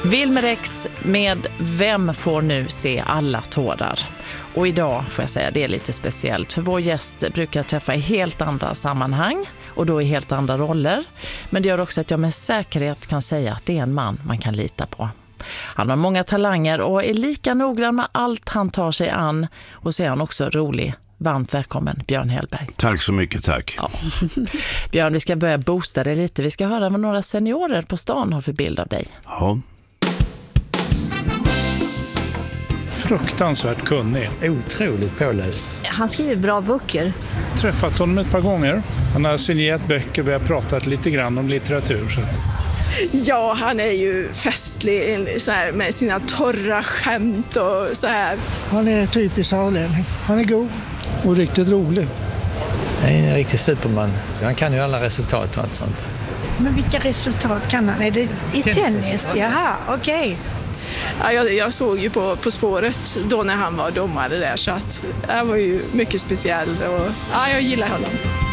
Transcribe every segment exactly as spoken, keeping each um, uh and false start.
Wilmer X med Vem får nu se alla tårar? Och idag får jag säga det är lite speciellt, för vår gäst brukar träffa i helt andra sammanhang och då i helt andra roller. Men det gör också att jag med säkerhet kan säga att det är en man man kan lita på. Han har många talanger och är lika noggrann med allt han tar sig an, och så är han också rolig. Varmt välkommen Björn Hellberg. Tack så mycket, tack. Ja. Björn, vi ska börja boosta dig lite. Vi ska höra vad några seniorer på stan har för bild av dig. Ja. Fruktansvärt kunnig. Otroligt påläst. Han skriver bra böcker. Träffat honom ett par gånger. Han har signerat böcker, vi har pratat lite grann om litteratur. Så. Ja, han är ju festlig så här, med sina torra skämt och så här. Han är typisk sörlänning. Han är god och riktigt rolig. Han är en riktig superman. Han kan ju alla resultat och allt sånt. Men vilka resultat kan han? Är det i tennis? tennis? Jaha, okej. Okay. Ja, jag, jag såg ju på, på spåret då när han var domare där, så att han var ju mycket speciell och ja, jag gillar honom.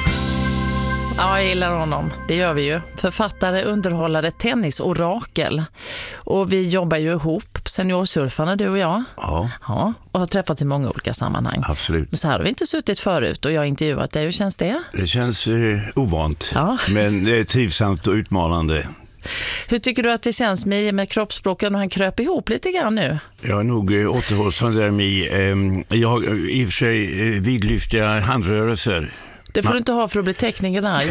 Ja, jag gillar honom. Det gör vi ju. Författare, underhållare, tennisorakel. Och vi jobbar ju ihop, seniorsurfarna, du och jag. Ja. Ja. Och har träffats i många olika sammanhang. Absolut. Så här har vi inte suttit förut och jag har intervjuat dig. Hur känns det? Det känns eh, ovant, ja. Men det är trivsamt och utmanande. Hur tycker du att det känns med, med kroppsspråken när han kröp ihop lite grann nu? Jag är nog eh, återhållsam där med. Eh, jag har i och för sig eh, vidlyftiga handrörelser. Det får Man... du inte ha för att bli tekniker där.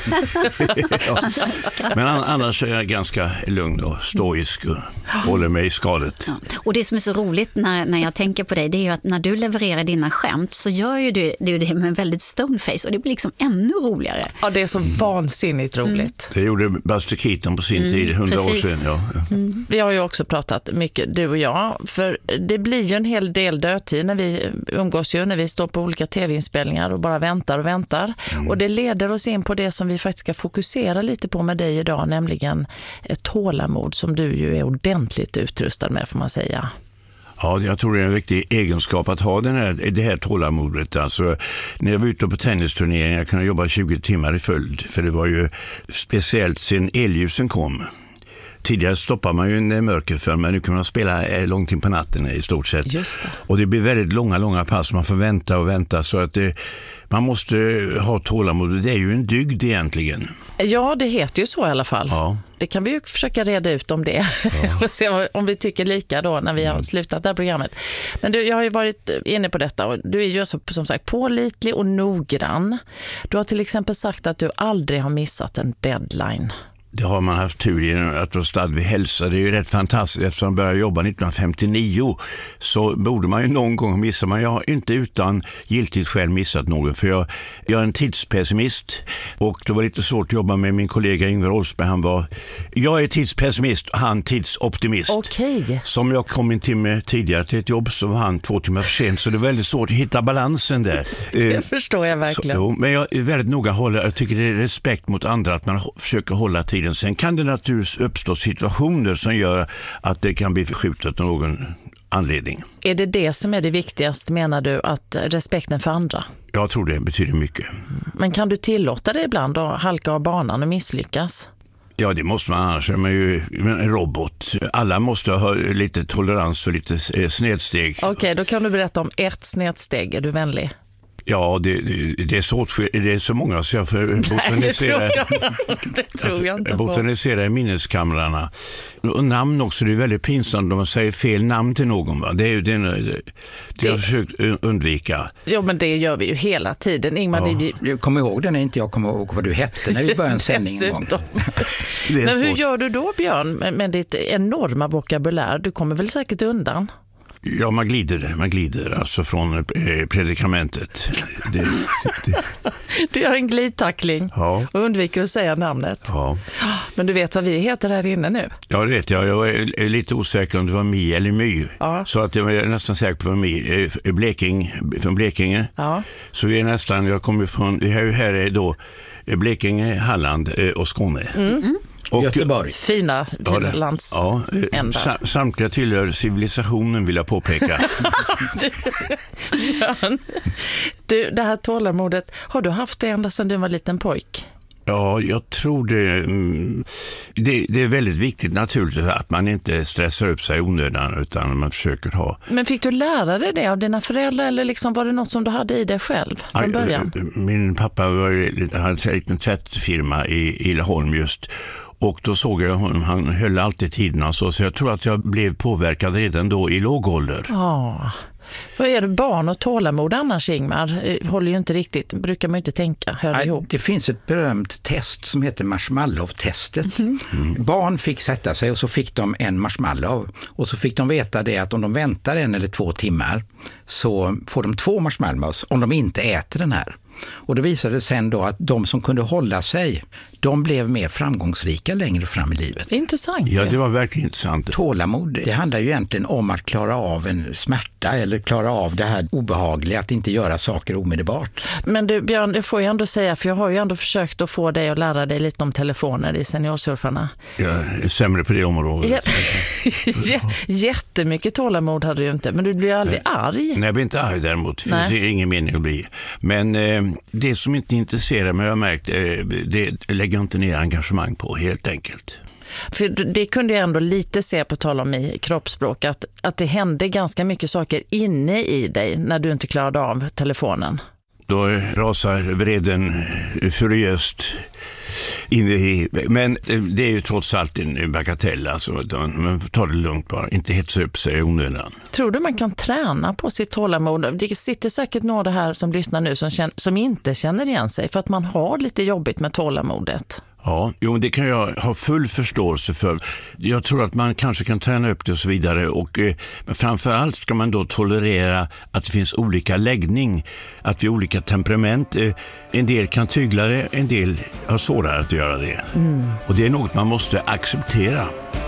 ja. Men annars är jag ganska lugn och stoisk och håller mig i skalet. Ja. Och det som är så roligt när, när jag tänker på dig, det är ju att när du levererar dina skämt så gör ju du, du det med en väldigt stoneface och det blir liksom ännu roligare. Ja, det är så vansinnigt roligt. Mm. Det gjorde Buster Keaton på sin mm, tid, hundra år sedan. Ja. Mm. Vi har ju också pratat mycket, du och jag, för det blir ju en hel del dödtid när vi umgås ju, när vi står på olika tv-inspelningar och bara väntar och väntar. Mm. Och det leder oss in på det som vi faktiskt ska fokusera lite på med dig idag, nämligen ett tålamod som du ju är ordentligt utrustad med, får man säga. Ja, jag tror det är en viktig egenskap att ha den här, det här tålamodet. Alltså, när jag var ute på tennisturneringar kunde jag jobba tjugo timmar i följd, för det var ju speciellt sen elljusen kom. Tidigare stoppar man ju en mörker för, men nu kan man spela långt in på natten i stort sett. Just det. Och det blir väldigt långa, långa pass. Man får vänta och vänta, så att det, man måste ha tålamod. Det är ju en dygd egentligen. Ja, det heter ju så i alla fall. Ja. Det kan vi ju försöka reda ut om det. Ja. Och se om vi tycker lika då när vi har slutat det här programmet. Men du, jag har ju varit inne på detta och du är ju så, som sagt pålitlig och noggrann. Du har till exempel sagt att du aldrig har missat en deadline. Det har man haft tur i att vara stad vid hälsa. Det är ju rätt fantastiskt. Eftersom jag började jobba nittonhundrafemtionio så borde man ju någon gång missa. Men jag har inte utan giltigt skäl missat något. För jag, jag är en tidspessimist. Och det var lite svårt att jobba med min kollega Ingvar Olsberg. Han var, jag är tidspessimist och han tidsoptimist. Okej. Som jag kom en timme tidigare till ett jobb så var han två timmar för sent. Så det är väldigt svårt att hitta balansen där. Det förstår jag verkligen. Så, jo, men jag är väldigt noga hålla. Jag tycker det är respekt mot andra att man försöker hålla tiden. Sen kan det naturligtvis uppstå situationer som gör att det kan bli förskjutet av någon anledning. Är det det som är det viktigaste, menar du, att respekten för andra? Jag tror det betyder mycket. Men kan du tillåta det ibland att halka av banan och misslyckas? Ja, det måste man, annars är man ju en robot. Alla måste ha lite tolerans och lite snedsteg. Okej, okay, då kan du berätta om ett snedsteg. Är du vänlig? Ja, det, det, är så, det är så många så jag får botanisera, Nej, det tror jag, det tror jag inte jag botanisera i minneskamrarna. Och namn också, det är väldigt pinsamt om man säger fel namn till någon. Va? Det är ju det, det, det, det jag har försökt undvika. Jo, men det gör vi ju hela tiden. Ingmar, ja. det... Jag kommer ihåg det när inte jag kommer ihåg vad du hette när vi började en sändning en gång. Men hur gör du då, Björn, med, med ditt enorma vokabulär? Du kommer väl säkert undan? Ja, man glider, man glider alltså från eh, predikamentet. Det, det. Du gör en glidtackling ja. och undviker att säga namnet. Ja. Men du vet vad vi heter här inne nu? Ja, det vet jag. Jag är lite osäker om det var Mi eller My. Ja. Så att jag är nästan säker på Mi. Bleking, från Blekinge. Ja. Så vi är nästan, jag kommer från, det här, här är då Blekinge, Halland och Skåne. Mm. Och Göteborg. Fina, fina ja, lands ja, sa, samtliga tillhör civilisationen, vill jag påpeka. du, Björn, du, det här tålamodet, har du haft det ända sedan du var liten pojk? Ja, jag tror det, det. Det är väldigt viktigt naturligtvis att man inte stressar upp sig i onödan utan man försöker ha... Men fick du lära dig det av dina föräldrar eller liksom var det något som du hade i dig själv från början? Min pappa var, hade en liten tvättfirma i, i Laholm just. Och då såg jag honom, han höll alltid tiderna så, så jag tror att jag blev påverkad redan då i låg ålder. Ja. Vad är det, barn och tålamod annars, Ingmar? Håller ju inte riktigt, brukar man ju inte tänka, hör Nej, ihop. Det finns ett berömt test som heter marshmallow-testet. Mm. Mm. Barn fick sätta sig och så fick de en marshmallow och så fick de veta det att om de väntar en eller två timmar så får de två marshmallows om de inte äter den här. Och det visade sen då att de som kunde hålla sig, de blev mer framgångsrika längre fram i livet. Intressant. Ja, det var verkligen intressant. Tålamod, det handlar ju egentligen om att klara av en smärta eller klara av det här obehagliga, att inte göra saker omedelbart. Men du Björn, det får jag ändå säga, för jag har ju ändå försökt att få dig att lära dig lite om telefoner i Seniorsurfarna. Jag är sämre på det området. J- jättemycket tålamod hade du ju inte, men du blir aldrig Nej. arg. Nej, jag blir inte arg däremot. Det Nej. finns ingen mening att bli. Men eh, det som inte intresserar mig, jag har märkt, eh, det lägger jag inte ner engagemang på, helt enkelt. För det kunde jag ändå lite se på tal om i kroppsspråk, att, att det hände ganska mycket saker inne i dig när du inte klarade av telefonen. Då rasar vreden furiöst in i, men det är ju trots allt en bagatell, alltså, man får ta det lugnt bara, inte hetsa upp sig i onödan. Tror du man kan träna på sitt tålamod? Det sitter säkert några här som lyssnar nu som, känner, som inte känner igen sig för att man har lite jobbigt med tålamodet. Ja, jo, det kan jag ha full förståelse för. Jag tror att man kanske kan träna upp det och så vidare. Och, eh, men framförallt ska man då tolerera att det finns olika läggning. Att vi har olika temperament. Eh, en del kan tygla det, en del har svårare att göra det. Mm. Och det är något man måste acceptera.